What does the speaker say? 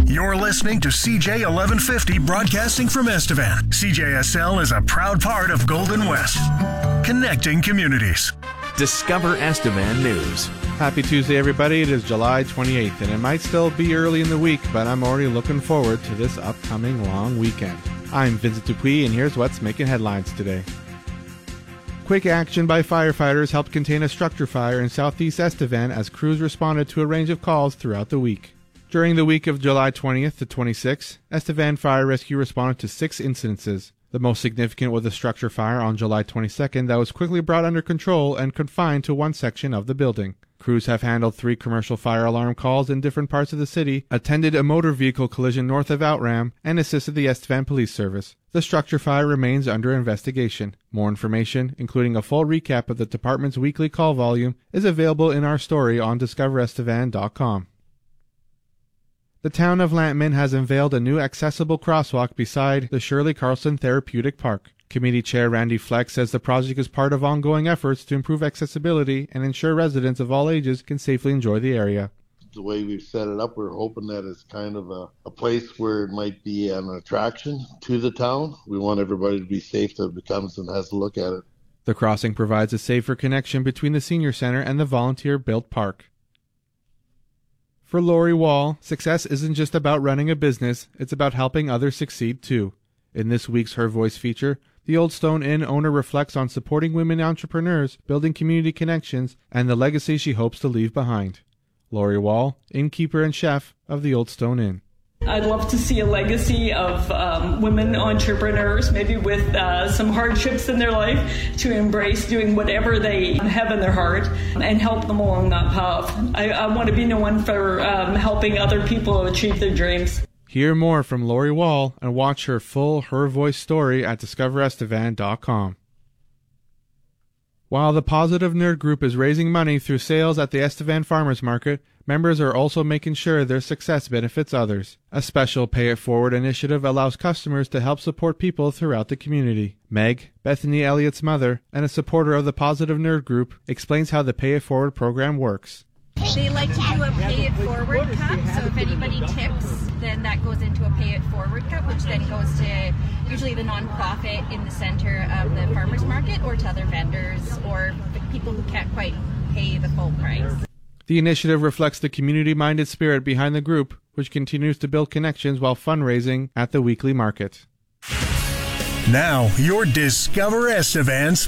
You're listening to CJ 1150 broadcasting from Estevan. CJSL is a proud part of Golden West, connecting communities. Discover Estevan News. Happy Tuesday, everybody. It is July 28th, and it might still be early in the week, but I'm already looking forward to this upcoming long weekend. I'm Vincent Dupuis, and here's what's making headlines today. Quick action by firefighters helped contain a structure fire in southeast Estevan as crews responded to a range of calls throughout the week. During the week of July 20th to 26th, Estevan Fire Rescue responded to 6 incidences. The most significant was a structure fire on July 22nd that was quickly brought under control and confined to one section of the building. Crews have handled 3 commercial fire alarm calls in different parts of the city, attended a motor vehicle collision north of Outram, and assisted the Estevan Police Service. The structure fire remains under investigation. More information, including a full recap of the department's weekly call volume, is available in our story on discoverestevan.com. The town of Lantman has unveiled a new accessible crosswalk beside the Shirley Carlson Therapeutic Park. Committee Chair Randy Fleck says the project is part of ongoing efforts to improve accessibility and ensure residents of all ages can safely enjoy the area. The way we've set it up, we're hoping that it's kind of a place where it might be an attraction to the town. We want everybody to be safe that comes and has a look at it. The crossing provides a safer connection between the senior center and the volunteer-built park. For Lori Wall, success isn't just about running a business, it's about helping others succeed too. In this week's Her Voice feature, the Old Stone Inn owner reflects on supporting women entrepreneurs, building community connections, and the legacy she hopes to leave behind. Lori Wall, innkeeper and chef of the Old Stone Inn. I'd love to see a legacy of women entrepreneurs, maybe with some hardships in their life, to embrace doing whatever they have in their heart and help them along that path. I want to be known for helping other people achieve their dreams. Hear more from Lori Wall and watch her full Her Voice story at discoverestevan.com. While the Positive Nerd Group is raising money through sales at the Estevan Farmers Market, members are also making sure their success benefits others. A special Pay It Forward initiative allows customers to help support people throughout the community. Meg, Bethany Elliott's mother, and a supporter of the Positive Nerd Group, explains how the Pay It Forward program works. They like to do a Pay It Forward cup, so if anybody tips, then that goes into a Pay It Forward cup, which then goes to usually the nonprofit in the center of the farmers market or to other vendors or people who can't quite pay the full price. The initiative reflects the community-minded spirit behind the group, which continues to build connections while fundraising at the weekly market. Now, your Discover Estevan